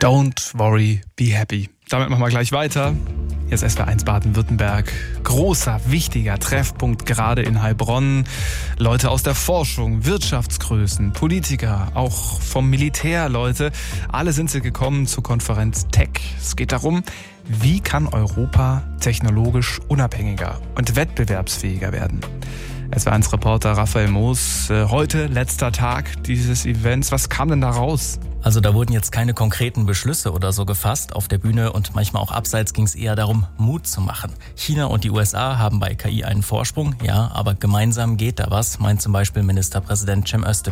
Don't worry, be happy. Damit machen wir gleich weiter. Hier ist SWR1 Baden-Württemberg. Großer, wichtiger Treffpunkt gerade in Heilbronn. Leute aus der Forschung, Wirtschaftsgrößen, Politiker, auch vom Militär Leute. Alle sind sie gekommen zur Konferenz Tech. Es geht darum, wie kann Europa technologisch unabhängiger und wettbewerbsfähiger werden. SWR1-Reporter Raphael Moos, heute letzter Tag dieses Events. Was kam denn da raus? Also da wurden jetzt keine konkreten Beschlüsse oder so gefasst. Auf der Bühne und manchmal auch abseits ging es eher darum, Mut zu machen. China und die USA haben bei KI einen Vorsprung, ja, aber gemeinsam geht da was, meint zum Beispiel Ministerpräsident Cem Özdemir.